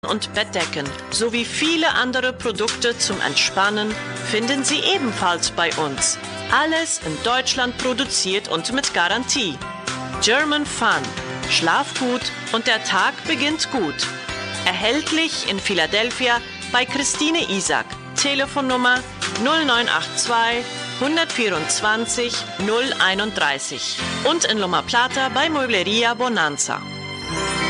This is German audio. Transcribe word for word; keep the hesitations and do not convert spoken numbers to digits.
und Bettdecken sowie viele andere Produkte zum Entspannen finden Sie ebenfalls bei uns. Alles in Deutschland produziert und mit Garantie. German Fun. Schlaf gut und der Tag beginnt gut. Erhältlich in Philadelphia bei Christine Isaac. Telefonnummer null neun acht zwei, hundertvierundzwanzig, null einunddreißig und in Loma Plata bei Muebleria Bonanza.